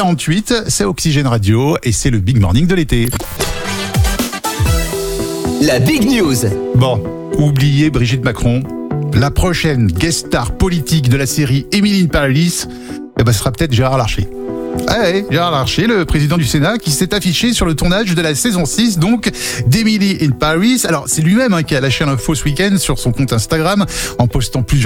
8h48, c'est Oxygène Radio et c'est le Big Morning de l'été. La Big News. Bon, oubliez Brigitte Macron. La prochaine guest star politique de la série Emily in Paris, ce sera peut-être Gérard Larcher. Ah ouais, Gérard Larcher, le président du Sénat, qui s'est affiché sur le tournage de la saison 6, donc, d'Emily in Paris. Alors, c'est lui-même qui a lâché l'info ce week-end sur son compte Instagram, en postant plusieurs